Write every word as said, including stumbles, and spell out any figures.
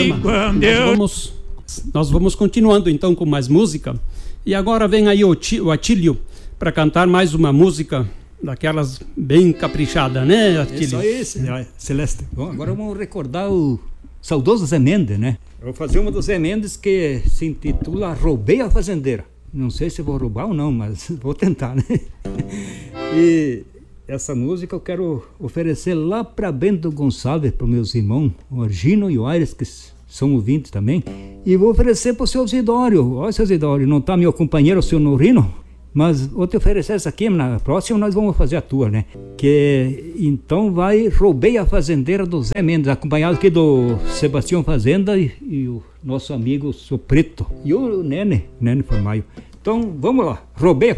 programa. Nós vamos, nós vamos continuando então com mais música. E agora vem aí o, o Atílio para cantar mais uma música daquelas bem caprichada, né, Atílio? Isso aí, Celeste. Bom, agora vamos recordar o saudoso Zé Mendes, né? Eu vou fazer uma do Zé Mendes que se intitula Roubei a Fazendeira. Não sei se vou roubar ou não, mas vou tentar, né? E essa música eu quero oferecer lá para Bento Gonçalves, para meus irmãos, o Argino e o Aires, que são ouvintes também. E vou oferecer para o seu Zidório. Olha, seu Zidório, não está meu companheiro, o seu Norino? Mas vou te oferecer essa aqui, na próxima nós vamos fazer a tua, né? Que então vai Roubei a Fazendeira do Zé Mendes, acompanhado aqui do Sebastião Fazenda e, e o nosso amigo Sopreto. E o Nene, Nene Formaio. Então vamos lá, Roubei a